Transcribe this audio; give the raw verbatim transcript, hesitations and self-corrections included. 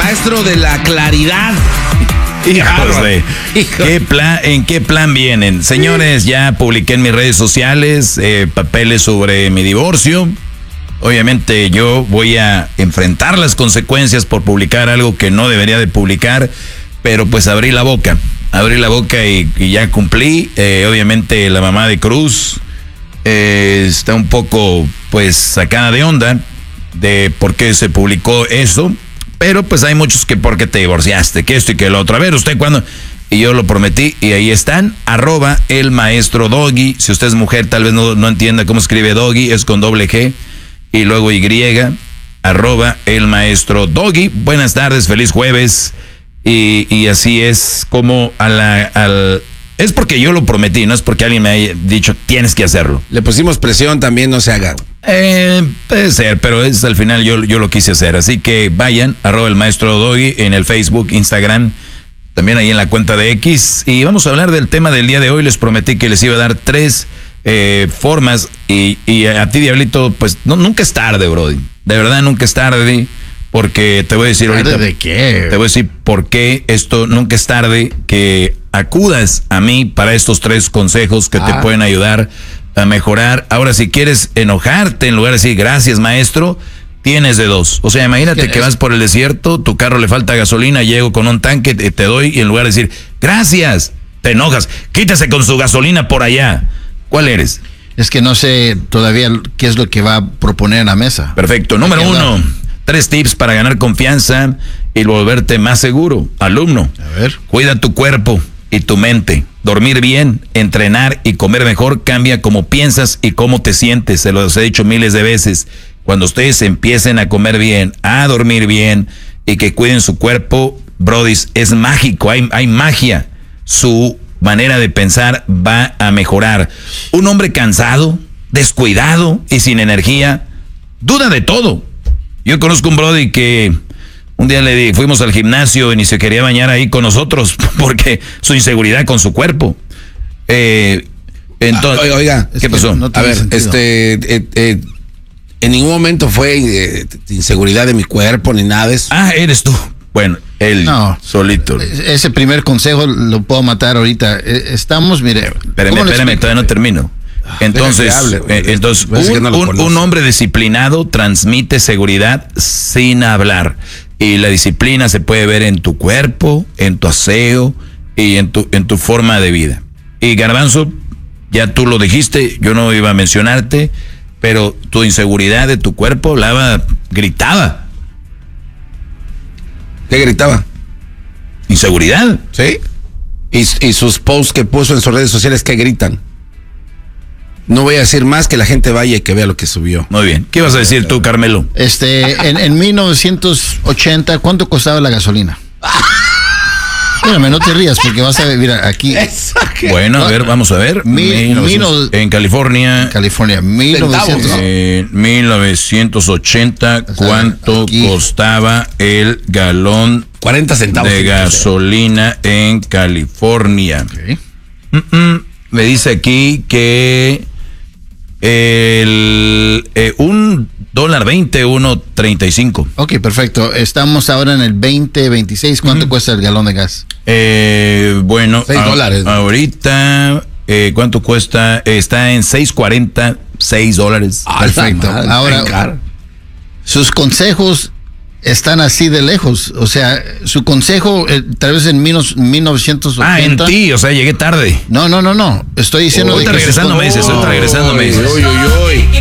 maestro de la claridad. Hijos de, ¿qué plan, ¿en qué plan vienen? Señores, ya publiqué en mis redes sociales eh, papeles sobre mi divorcio. Obviamente yo voy a enfrentar las consecuencias por publicar algo que no debería de publicar, pero pues abrí la boca, abrí la boca y, y ya cumplí. Eh, obviamente la mamá de Cruz eh, está un poco pues sacada de onda de por qué se publicó eso. Pero pues hay muchos que porque te divorciaste, que esto y que lo otro. A ver, ¿usted cuándo? Y yo lo prometí y ahí están, arroba el maestro Doggy. Si usted es mujer, tal vez no, no entienda cómo escribe Doggy, es con doble G y luego Y, arroba el maestro Doggy. Buenas tardes, feliz jueves. Y, y así es como a la... Al, es porque yo lo prometí, no es porque alguien me haya dicho, tienes que hacerlo. Le pusimos presión, también no se haga. Eh, puede ser, pero es al final yo, yo lo quise hacer. Así que vayan, arroba el maestro Doggy en el Facebook, Instagram, también ahí en la cuenta de X. Y vamos a hablar del tema del día de hoy. Les prometí que les iba a dar tres eh, formas. Y, y a ti, Diablito, pues no, nunca es tarde, Brody. De verdad, nunca es tarde. Porque te voy a decir ahorita. ¿De qué? Te voy a decir por qué esto nunca es tarde. Que acudas a mí para estos tres consejos que ah. te pueden ayudar a mejorar. Ahora, si quieres enojarte en lugar de decir gracias, maestro, tienes de dos. O sea, imagínate que, que vas por el desierto, tu carro le falta gasolina, llego con un tanque, te, te doy, y en lugar de decir gracias, te enojas, quítase con su gasolina por allá. ¿Cuál eres? Es que no sé todavía qué es lo que va a proponer en la mesa. Perfecto. Número uno, tres tips para ganar confianza y volverte más seguro. Alumno, a ver. Cuida tu cuerpo y tu mente. Dormir bien, entrenar y comer mejor cambia cómo piensas y cómo te sientes. Se los he dicho miles de veces. Cuando ustedes empiecen a comer bien, a dormir bien y que cuiden su cuerpo, brodis, es mágico, hay, hay magia. Su manera de pensar va a mejorar. Un hombre cansado, descuidado y sin energía, duda de todo. Yo conozco un brody que un día le di, fuimos al gimnasio y ni se quería bañar ahí con nosotros porque su inseguridad con su cuerpo. Eh, entonces, ah, oiga, ¿qué pasó? No a ver, sentido. este, eh, eh, en ningún momento fue eh, inseguridad de mi cuerpo ni nada de eso. Ah, eres tú. Bueno, él no, solito. Ese primer consejo lo puedo matar ahorita. Estamos, mire. Espérame, espérame, todavía no termino. Entonces, hable, eh, entonces un, no un, un hombre disciplinado transmite seguridad sin hablar. Y la disciplina se puede ver en tu cuerpo, en tu aseo y en tu, en tu forma de vida. Y Garbanzo, ya tú lo dijiste, yo no iba a mencionarte, pero tu inseguridad de tu cuerpo hablaba, gritaba. ¿Qué gritaba? Inseguridad. ¿Sí? Y, y sus posts que puso en sus redes sociales, ¿qué gritan? No voy a decir más, que la gente vaya y que vea lo que subió. Muy bien. ¿Qué vas a decir tú, Carmelo? Este, en, en mil novecientos ochenta, ¿cuánto costaba la gasolina? Espérame, no te rías porque vas a ver, mira, aquí. Bueno, a ver, vamos a ver. Mil, mil novecientos, en California. California, mil novecientos. En mil novecientos ochenta, ¿cuánto aquí costaba el galón cuarenta centavos de gasolina en California? Okay. Mm-mm. Me dice aquí que el eh, un dólar veinte, uno treinta y cinco. Ok, perfecto. Estamos ahora en el veinte veintiséis. ¿Cuánto uh-huh. cuesta el galón de gas? Eh, bueno, seis dólares. A, ahorita, eh, ¿cuánto cuesta? Está en seis cuarenta, seis dólares. Ah, perfecto. Ahora, sus consejos están así de lejos. O sea, su consejo, eh, tal vez en mil novecientos ochenta. Ah, en ti, o sea, llegué tarde. No, no, no, no. Estoy diciendo. Oh, de que regresando meses, estoy regresando meses. Uy, uy, uy.